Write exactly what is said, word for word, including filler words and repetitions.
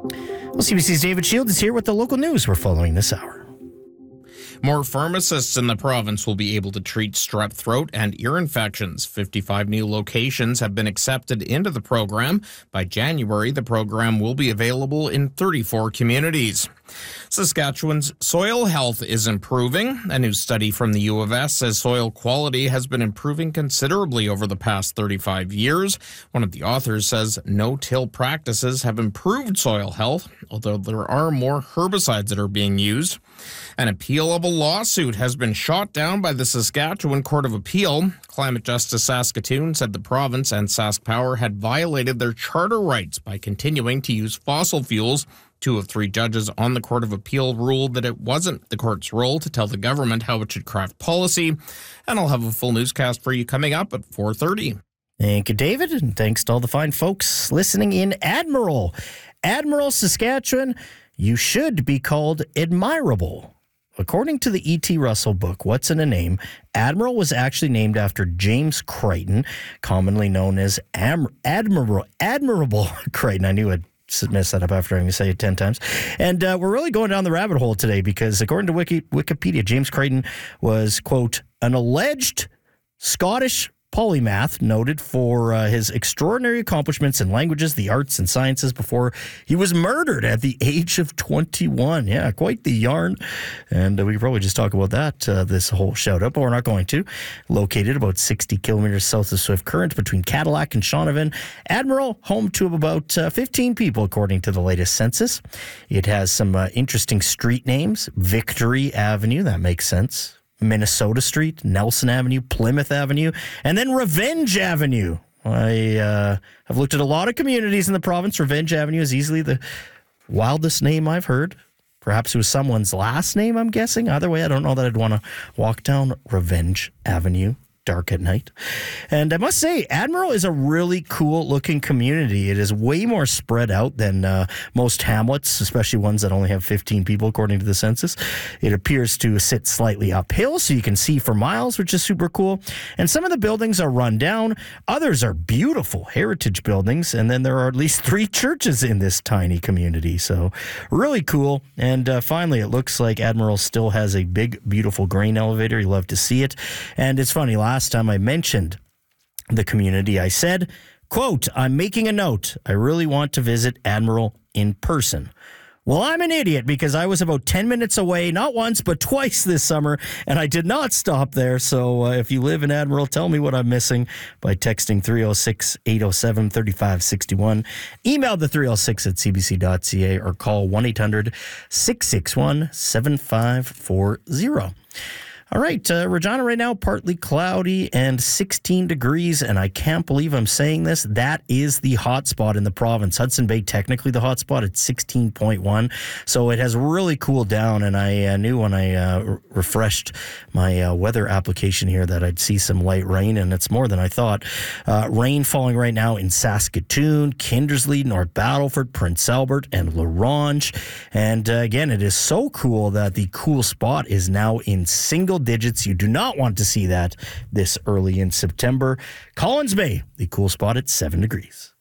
Well, C B C's David Shield is here with the local news we're following this hour. More pharmacists in the province will be able to treat strep throat and ear infections. fifty-five new locations have been accepted into the program. By January, the program will be available in thirty-four communities. Saskatchewan's soil health is improving. A new study from the U of S says soil quality has been improving considerably over the past thirty-five years. One of the authors says no-till practices have improved soil health, although there are more herbicides that are being used. An appeal of a lawsuit has been shot down by the Saskatchewan Court of Appeal. Climate Justice Saskatoon said the province and SaskPower had violated their charter rights by continuing to use fossil fuels. Two of three judges on the Court of Appeal ruled that it wasn't the court's role to tell the government how it should craft policy. And I'll have a full newscast for you coming up at four thirty. Thank you, David, and thanks to all the fine folks listening in Admiral. Admiral, Saskatchewan, you should be called admirable. According to the E T. Russell book, What's in a Name, Admiral was actually named after James Crichton, commonly known as Am- Admiral Admirable Crichton. I knew I'd mess that up after having to say it ten times. And uh, we're really going down the rabbit hole today because according to Wiki- Wikipedia, James Crichton was, quote, an alleged Scottish polymath noted for uh, his extraordinary accomplishments in languages, the arts, and sciences before he was murdered at the age of twenty-one. Yeah, quite the yarn. And uh, we could probably just talk about that uh, this whole shout-out, but we're not going to. Located about sixty kilometers south of Swift Current between Cadillac and Shaunavon, Admiral, home to about uh, fifteen people, according to the latest census. It has some uh, interesting street names. Victory Avenue, that makes sense. Minnesota Street, Nelson Avenue, Plymouth Avenue, and then Revenge Avenue. I uh, have looked at a lot of communities in the province. Revenge Avenue is easily the wildest name I've heard. Perhaps it was someone's last name, I'm guessing. Either way, I don't know that I'd want to walk down Revenge Avenue dark at night. And I must say, Admiral is a really cool looking community. It is way more spread out than uh, most hamlets, especially ones that only have fifteen people according to the census. It appears to sit slightly uphill so you can see for miles, which is super cool. And some of the buildings are run down. Others are beautiful heritage buildings. And then there are at least three churches in this tiny community. So really cool. And uh, finally, it looks like Admiral still has a big, beautiful grain elevator. You love to see it. And it's funny, last Last time I mentioned the community, I said, quote, I'm making a note. I really want to visit Admiral in person. Well, I'm an idiot because I was about ten minutes away, not once, but twice this summer, and I did not stop there. So uh, if you live in Admiral, tell me what I'm missing by texting three oh six, eight oh seven, three five six one, email the three oh six at c b c dot c a, or call one eight hundred, six six one, seven five four zero. All right, uh, Regina right now, partly cloudy and sixteen degrees, and I can't believe I'm saying this. That is the hot spot in the province. Hudson Bay, technically the hot spot at sixteen point one, so it has really cooled down, and I uh, knew when I uh, r- refreshed my uh, weather application here that I'd see some light rain, and it's more than I thought. Uh, rain falling right now in Saskatoon, Kindersley, North Battleford, Prince Albert, and La Ronge, and uh, again, it is so cool that the cool spot is now in single digits. You do not want to see that this early in September. Collins Bay, the cool spot at seven degrees.